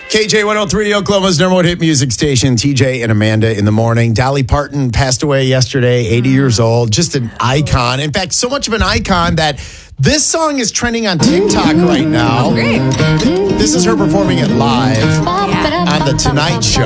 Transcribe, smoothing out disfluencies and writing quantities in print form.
KJ 103, Oklahoma's number one hit music station. TJ and Amanda in the morning. Dolly Parton passed away yesterday, 80 years old. Just an icon. In fact, so much of an icon that this song is trending on TikTok right now. Oh, great. This is her performing it live on The Tonight Show.